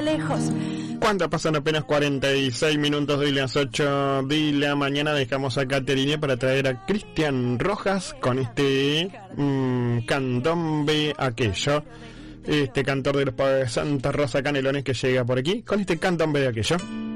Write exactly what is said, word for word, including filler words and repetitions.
lejos. Cuando pasan apenas cuarenta y seis minutos de las ocho de la mañana, dejamos a Caterine para traer a Cristian Rojas con este mmm, candombe aquello. Este cantor de los Santa Rosa Canelones que llega por aquí con este candombe de aquello.